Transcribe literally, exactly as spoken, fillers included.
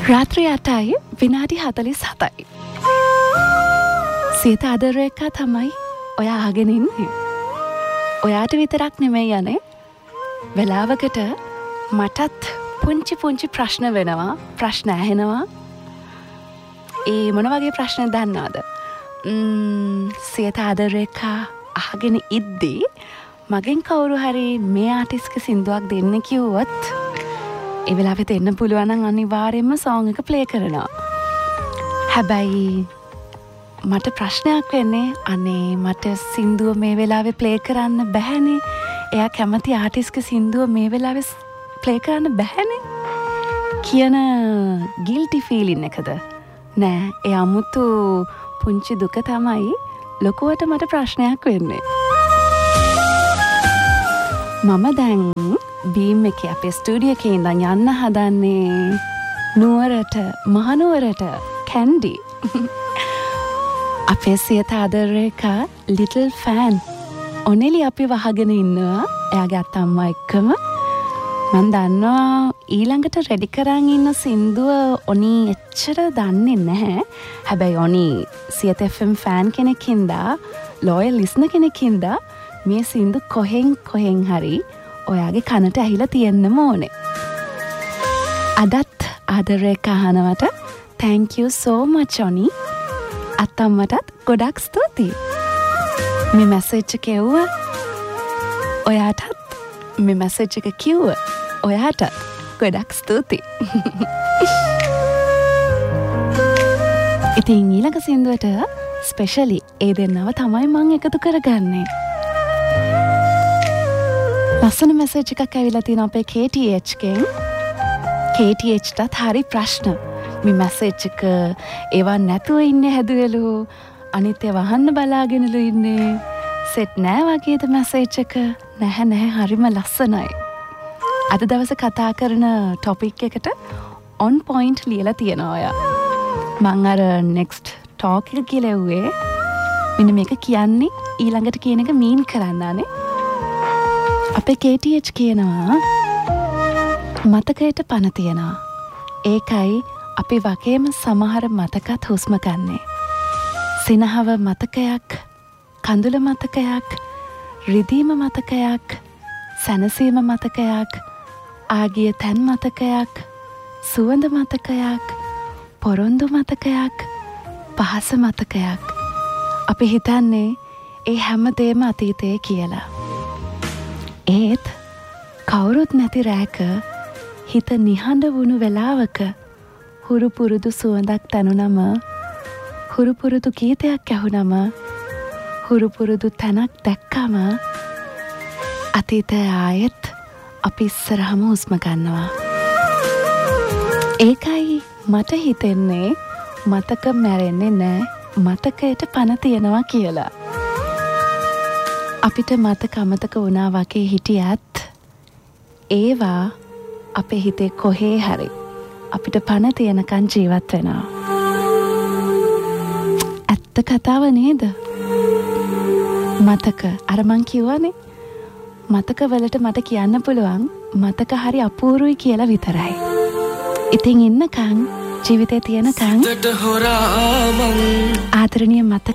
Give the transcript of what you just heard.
රාත්‍රී අටයි විනාඩි හතළිස් හතයි. සියත ආදරේකා තමයි ඔයා අහගෙන ඉන්නේ. ඔයාට විතරක් නෙමෙයි යන්නේ. වෙලාවකට මටත් පුංචි පුංචි ප්‍රශ්න වෙනවා, ප්‍රශ්න ඇහෙනවා. ඒ මොන වගේ ප්‍රශ්න දන්නවද? ම්ම් සියත ආදරේකා අහගෙන ඉද්දී මගෙන් කවුරු හරි මේ ආටිස්ට්ගේ සින්දුවක් දෙන්න කිව්වොත් ඒ වෙලාවෙත් එන්න පුළුවන් නම් අනිවාර්යයෙන්ම සෝං එක ප්ලේ කරනවා. හැබැයි මට ප්‍රශ්නයක් වෙන්නේ අනේ මට සින්දුව මේ වෙලාවේ ප්ලේ කරන්න බැහැනේ. එයා කැමති ආටිස්ට්ගේ සින්දුව මේ වෙලාවේ ප්ලේ කරන්න බැහැනේ කියන ගිල්ටි ෆීලින් එකද? නෑ, ඒ 아무තු පුංචි දුක තමයි ලොකුවට මට ප්‍රශ්නයක් වෙන්නේ. මම දැන් බීම් එකේ අපේ ස්ටුඩියෝ එකේ ඉඳන් යන්න හදන්නේ නුවරට, මහනුවරට, කැන්ඩි. අපේ සියත ආදරේකා ලිටල් ෆෑන් ඔනෙලි අපි වහගෙන ඉන්නවා එයාගේ අත්තම්මා එක්කම. මම දන්නවා ඊළඟට රෙඩි කරන් ඉන්න සින්දුව ඔනි එච්චර දන්නේ නැහැ. හැබැයි ඔනි සියත එෆ් එම් ෆෑන් කෙනෙක් හින්දා, ලෝයල් ලිස්නර් කෙනෙක් හින්දා මේ සින්දු කොහෙන් කොහෙන් හරි ඔයාගේ කනට ඇහිලා තියෙන්නම ඕනේ. අදත් ආදරේකා අහනවට thank you so much ඔනි. අත්තම්මටත් ගොඩක් ස්තුතියි. මේ මැසේජ් එක එව්ව ඔයාටත්, මේ මැසේජ් එක කිව්ව ඔයාටත් ගොඩක් ස්තුතියි. ඉතින් ඊළඟ සින්දුවට ස්පෙෂලි ඒ දෙන්නව තමයි මං එකතු කරගන්නේ. ලස්සන මැසේජ් එකක් ඇවිල්ලා තියෙනවා අපේ කේ ටී එච් ගෙන්. කේ ටී එච් ටත් හරි ප්‍රශ්න. මේ මැසේජ් එක ඒවා නැතුව ඉන්නේ හැදුවලු, අනිත් ඒවා අහන්න බලාගෙනලු ඉන්නේ. සෙට් නෑ වගේද මැසේජ් එක? නැහැ නැහැ, හරිම ලස්සනයි. අද දවසේ කතා කරන ටොපික් එකට ඔන් පොයින්ට් ලියලා තියෙනවා ඔයා. මං අර නෙක්ස්ට් ටෝක් එක කියලා එව්වේ මෙන්න මේක කියන්නේ ඊළඟට කියන එක මීන් කරන්නානේ. අපේ කේ ටී එච් කියනවා මතකයට පණ තියනවා. ඒකයි අපි වගේම සමහර මතකත් හුස්ම ගන්නේ. සිනහව මතකයක්, කඳුල මතකයක්, රිදීම මතකයක්, සැනසීම මතකයක්, ආගිය තැන් මතකයක්, සුවඳ මතකයක්, පොරොන්දු මතකයක්, පහස මතකයක්. අපි හිතන්නේ ඒ හැම දේම අතීතයේ කියලා. ඒත් කවුරුත් නැති රෑක හිත නිහඬ වුණු වෙලාවක හුරු පුරුදු සුවඳක් තනුනම, හුරු පුරුදු ගීතයක් ඇහුනම, හුරු පුරුදු තැනක් දැක්කම අතීතය ආයෙත් අපි ඉස්සරහම හුස්ම ගන්නවා. ඒකයි මට හිතෙන්නේ මතක මැරෙන්නේ නෑ, මතකයට පණ තියෙනවා කියලා. අපිට මතක අමතක වුණා වගේ හිටියත් ඒවා අපේ හිතේ කොහේ හරි අපිට පණ තියනකන් ජීවත් වෙනවා. ඇත්ත කතාව නේද? මතක අර මං කිව්වනේ මතක වලට මට කියන්න පුළුවන් මතක හරි අපූරුයි කියලා විතරයි. ඉතින් ඉන්නකන් ජීවිතේ තියනකන් ආදරණීය මතක